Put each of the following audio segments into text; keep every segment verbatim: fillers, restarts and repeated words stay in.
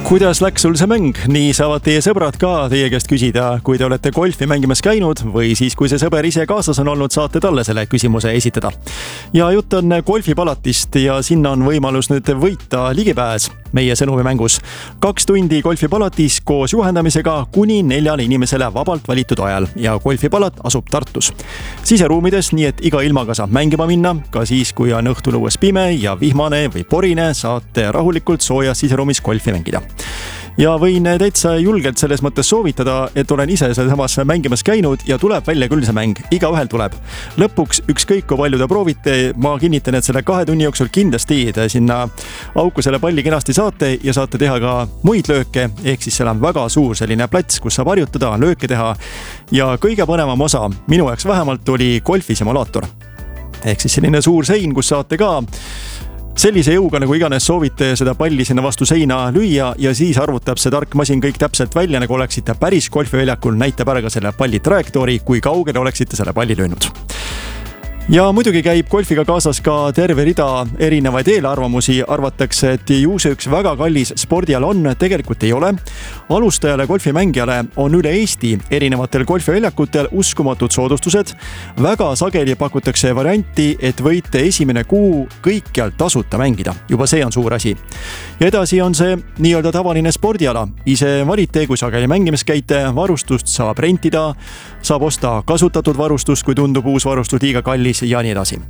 Kuidas läks sul see mäng? Nii saavad teie sõbrad ka teie käest küsida, kui te olete golfi mängimas käinud või siis kui see sõber ise kaasas on olnud, saate talle selle küsimuse esitada. Ja jutt on golfipalatist ja sinna on võimalus nüüd võita ligipääs meie sõnumi mängus. Kaks tundi golfipalatis koos juhendamisega kuni neljale inimesele vabalt valitud ajal ja golfipalat asub Tartus. Siseruumides, nii et iga ilmaga saab mängima minna, ka siis kui on õhtul õues pime ja vihmane või porine, saate rahulikult soojas siseruumis golfi mängida. Ja võin täitsa julgelt selles mõttes soovitada, et olen ise samas mängimas käinud ja tuleb välja küll see mäng. Iga ühel tuleb. Lõpuks ükskõik kui palju te proovite, ma kinnitan, et selle kahe tunni jooksul kindlasti te sinna auku selle palli kenasti saate ja saate teha ka muid lööke, ehk siis seal on väga suur selline plats, kus saab harjutada, lööke teha. Ja kõige põnevam osa, minu jaoks vähemalt, oli golfisimulaator. Ehk siis selline suur sein, kus saate ka sellise jõuga, nagu iganes soovite seda palli sinna vastu seina lüüa ja siis arvutab see tark masin kõik täpselt välja, nagu oleksite päris golfiväljakul, näitab ära ka selle palli trajektoori, kui kaugele oleksite selle palli löönud. Ja muidugi käib golfiga kaasas ka terve rida erinevaid eelarvamusi. Arvatakse, et ju see üks väga kallis spordiala on, tegelikult ei ole. Alustajale golfimängijale on üle Eesti erinevatel golfiväljakutel uskumatud soodustused. Väga sageli pakutakse varianti, et võite esimene kuu kõikjal tasuta mängida. Juba see on suur asi. Ja edasi on see nii-öelda tavaline spordiala. Ise valite, kui sageli mängimas käite, varustust saab rentida, saab osta kasutatud varustust, kui tundub uus varustus liiga kallis ja nii edasi.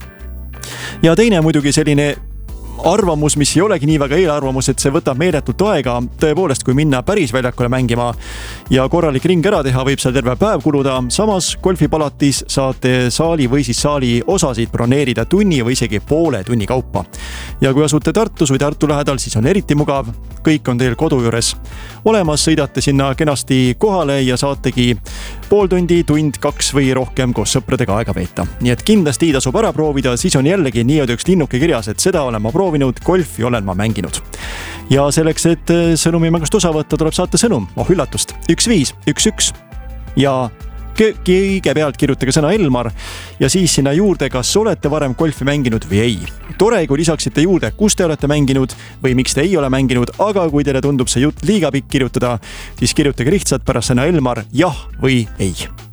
Ja teine muidugi selline arvamus, mis ei olegi nii väga eelarvamus, et see võtab meeletult aega. Tõepoolest, kui minna päris väljakule mängima ja korralik ring ära teha, võib seal terve päev kuluda. Samas golfipalatis saate saali või siis saali osasid broneerida tunni või isegi poole tunni kaupa. Ja kui asute Tartus või Tartu lähedal, siis on eriti mugav. Kõik on teil kodu juures olemas, sõidate sinna kenasti kohale ja saategi pool tundi, tund, kaks või rohkem koos sõpradega aega veeta. Nii et kindlasti tasub ära proovida, siis on jällegi nii-öelda üks linnuke kirjas, et seda olen ma proovinud, golfi olen ma mänginud. Ja selleks, et sõnumi mängust osa võtta, tuleb saata sõnum. Oh üllatust, üks viis üks üks ja kõigepealt kirjutage sõna Elmar ja siis sinna juurde, kas olete varem golfi mänginud või ei. Tore, kui lisaksite juurde, kus te olete mänginud või miks te ei ole mänginud, aga kui teile tundub see jutt liiga pikk kirjutada, siis kirjutage lihtsalt pärast sõna Elmar jah või ei.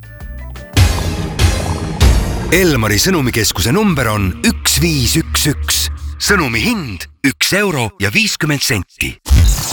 Elmari sõnumikeskuse number on üks viis üks üks. Sõnumi hind üks euro ja viiskümmend senti.